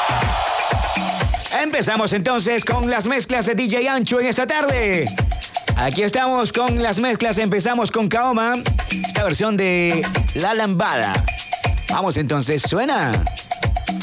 Empezamos entonces con las mezclas de DJ Ancho en esta tarde. Aquí estamos con las mezclas. Empezamos con Kaoma, esta versión de La Lambada. Vamos entonces, suena.